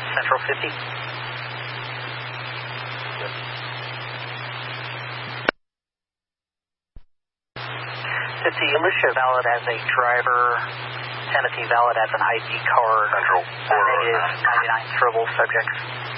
Central 50. 50, Alicia valid as a driver, Tennessee valid as an ID card. Central 409. Negative 99 throwable subjects.